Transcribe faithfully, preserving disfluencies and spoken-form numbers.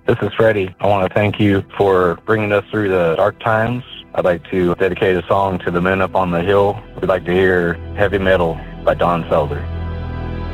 This is Freddie. I want to thank you for bringing us through the dark times. I'd like to dedicate a song to the men up on the hill. We'd like to hear Heavy Metal by Don Felder.